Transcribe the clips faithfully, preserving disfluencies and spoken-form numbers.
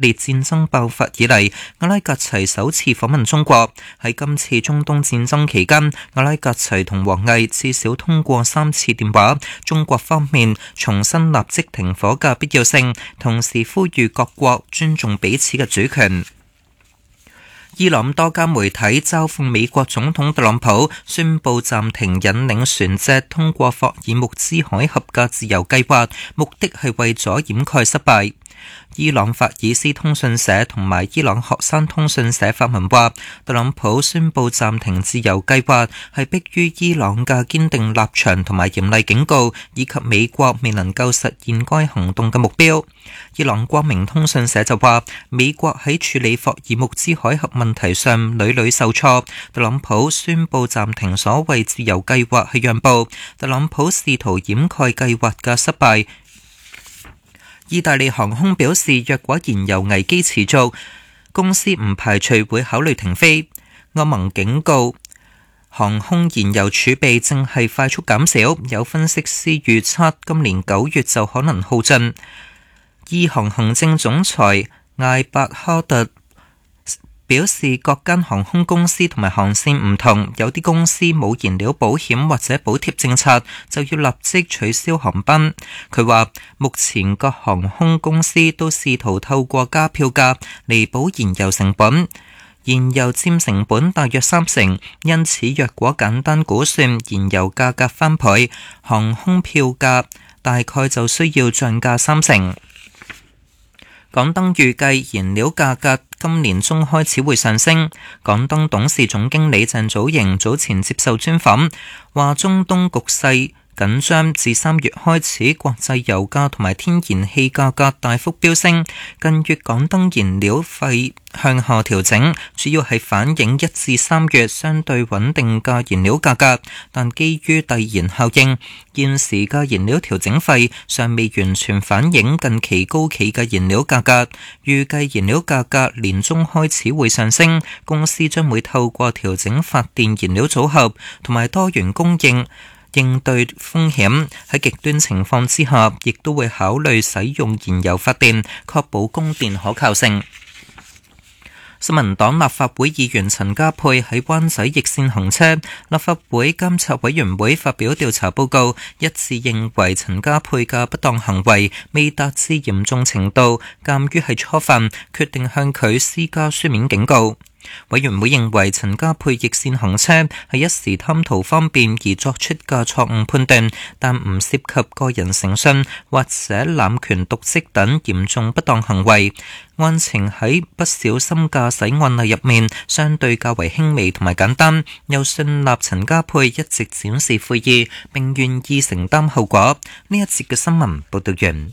列戰爭爆發以嚟，阿拉格齊首次訪問中國。喺今次中東戰爭期間，阿拉格齊同王毅至少通過三次電話，中國方面重申立即停火嘅必要性，同時呼籲各國尊重彼此嘅主權。伊朗多家媒體嘲諷美國總統特朗普宣布暫停引領船隻通過霍爾木茲海峽嘅自由計劃，目的係為咗掩蓋失敗。伊朗法爾斯通訊社同埋伊朗學生通訊社發文話，特朗普宣布暫停自由計劃係迫於伊朗嘅堅定立場同埋嚴厲警告，以及美國未能夠實現該行動嘅目標。伊朗光明通訊社就話，美國喺處理霍爾木茲海峽問題上屢屢受挫，特朗普宣布暫停所謂自由計劃係讓步，特朗普試圖掩蓋計劃嘅失敗。意大利航空表示，若果燃油危機持續，公司唔排除會考慮停飛。歐盟警告，航空燃油儲備正係快速減少，有分析師預測今年九月就可能耗盡。伊航行政總裁艾伯哈特表示，各間航空公司同埋航線唔同，有啲公司冇燃料保險或者補貼政策，就要立即取消航班。佢話，目前各航空公司都試圖透過加票價彌補燃油成本，燃油佔成本大約三成，因此若果簡單估算燃油價格翻倍，航空票價大概就需要漲價三成。港燈預計燃料價格今年中開始會上升。港燈董事總經理鄭祖瑩早前接受專訪，話中東局勢緊張，自三月開始，國際油價同埋天然氣價格大幅飆升。近月港燈燃料費向下調整，主要係反映一至三月相對穩定嘅燃料價格，但基於遞延效應，現時嘅燃料調整費尚未完全反映近期高企嘅燃料價格。預計燃料價格年中開始會上升，公司將會透過調整發電燃料組合同埋多元供應應對風險，喺極端情況之下，亦都會考慮使用燃油發電，確保供電可靠性。新民黨立法會議員陳家珮喺灣仔逆線行車，立法會監察委員會發表調查報告，一致認為陳家珮嘅不當行為未達至嚴重程度，鑑於係初犯，決定向佢施加書面警告。委員會認為陳家珮逆線行車係一時貪圖方便而作出嘅錯誤判斷，但唔涉及個人誠信或者濫權瀆職等嚴重不當行為。案情喺不小心駕駛案例入面相對較為輕微同埋簡單，又信納陳家珮一直展示悔意並願意承擔後果。呢一節嘅新聞報道完。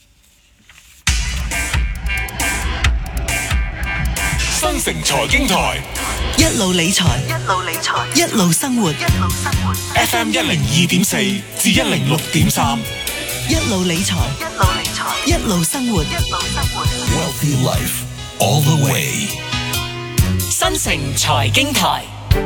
新城財經台一路理財，一路理財，一路生活，一路生活。 F M 一零二點四至一零六點三， 一路理財，一路理財，一路生活，一路生活。 Wealthy life all the way。 新城財經台，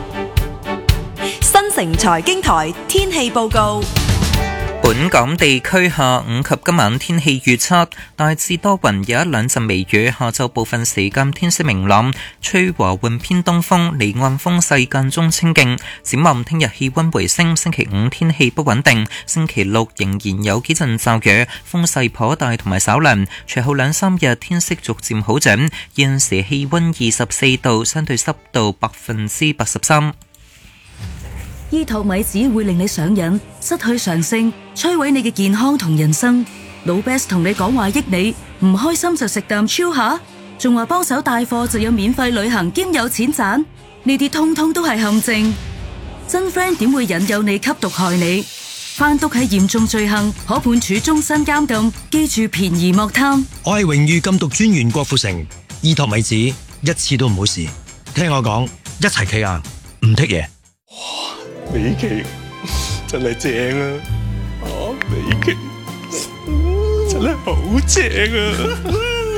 新城財經台天氣報告。 本港地區下午及今晚天氣預測，大致多雲，有一兩陣微雨，下晝部分時間天色明朗，吹和緩偏東風，離岸風勢間中清勁。展望聽日氣溫回升，星期五天氣不穩定，星期六仍然有幾陣驟雨，風勢頗大同埋稍涼。隨後兩三日天色逐漸好轉。現時氣溫二十四度，相對濕度百分之八十三。 醫托米子會令你上癮，失去常性，摧毀你嘅健康同人生。老 Best 同你講話益你，唔開心就食啖超下，仲話幫手帶貨就有免費旅行兼有錢賺，呢啲通通都係陷阱。真 friend 點會引誘你吸毒害你？販毒係嚴重罪行，可判處終身監禁。記住便宜莫貪。 我係榮譽禁毒專員郭富城，醫托米子一次都唔好試，聽我講，一齊企硬，唔剔嘢。 美琪真係正啊！啊，美琪真係好正啊！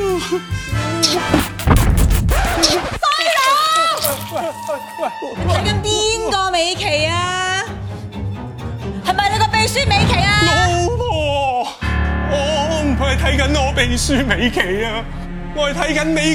衰佬，睇緊邊個美琪啊？係咪你個秘書美琪啊？ 老婆，我唔係睇緊我秘書美琪啊，我係睇緊美